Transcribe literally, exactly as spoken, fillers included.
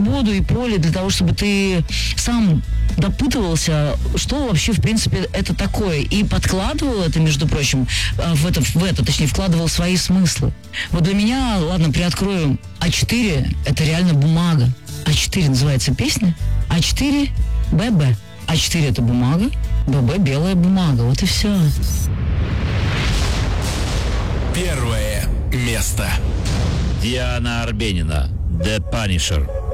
свободу и поле для того, чтобы ты сам допытывался, что вообще, в принципе, это такое. И подкладывал это, между прочим, в это, в это, точнее, вкладывал свои смыслы. Вот для меня, ладно, приоткрою, А четыре — это реально бумага. А четыре называется песня, А четыре — ББ. А четыре — это бумага, ББ — белая бумага. Вот и все. Первое место. Диана Арбенина, The Punisher.